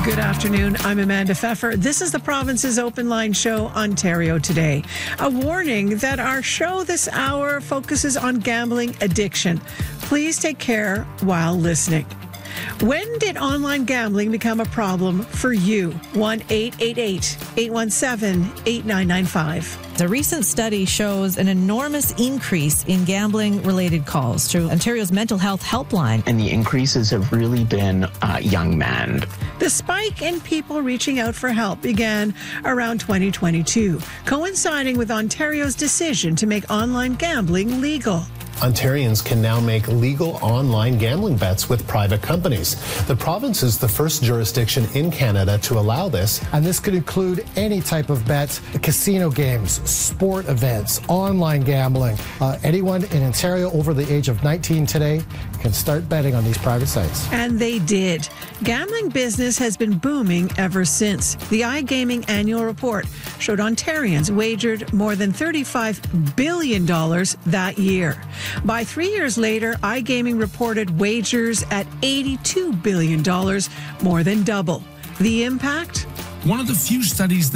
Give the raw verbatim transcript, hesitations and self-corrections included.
Good afternoon. I'm Amanda Pfeffer. This is the province's Open Line show, Ontario Today. A warning that our show this hour focuses on gambling addiction. Please take care while listening. When did online gambling become a problem for you? one eight eight eight, eight one seven, eight nine nine five. A recent study shows an enormous increase in gambling-related calls through Ontario's mental health helpline. And the increases have really been uh, young men. The spike in people reaching out for help began around twenty twenty-two, coinciding with Ontario's decision to make online gambling legal. Ontarians can now make legal online gambling bets with private companies. The province is the first jurisdiction in Canada to allow this. And this could include any type of bet, casino games, sport events, online gambling. Uh, anyone in Ontario over the age of nineteen today can start betting on these private sites. And they did. Gambling business has been booming ever since. The iGaming annual report showed Ontarians wagered more than thirty-five billion dollars that year. By three years later, iGaming reported wagers at eighty-two billion dollars, more than double. The impact? One of the few studies that